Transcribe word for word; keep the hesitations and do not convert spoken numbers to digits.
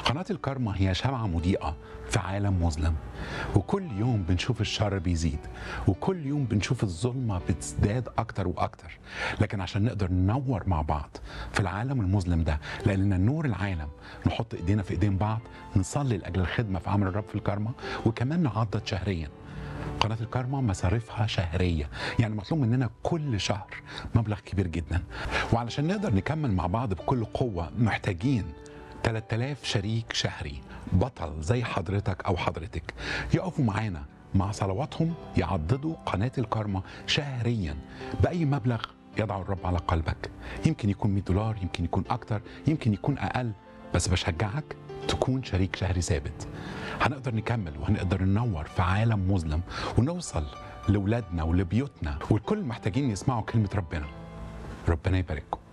قناة الكارما هي شمعة مضيئة في عالم مظلم، وكل يوم بنشوف الشر بيزيد، وكل يوم بنشوف الظلمة بتزداد أكتر وأكتر. لكن عشان نقدر ننور مع بعض في العالم المظلم ده، لأننا نور العالم، نحط إيدينا في إيدين بعض، نصلي لأجل الخدمة في عمل الرب في الكارما، وكمان نعضد شهريا. قناة الكارما مصاريفها شهرية، يعني مطلوب مننا كل شهر مبلغ كبير جدا. وعلشان نقدر نكمل مع بعض بكل قوة محتاجين ثلاثة آلاف شريك شهري، بطل زي حضرتك أو حضرتك يقفوا معانا مع صلواتهم، يعضدوا قناة الكارما شهريا بأي مبلغ يضع الرب على قلبك. يمكن يكون مئة دولار، يمكن يكون أكتر، يمكن يكون أقل، بس بشجعك تكون شريك شهري ثابت. هنقدر نكمل وهنقدر ننور في عالم مظلم، ونوصل لأولادنا ولبيوتنا، والكل محتاجين يسمعوا كلمة ربنا. ربنا يبارككم.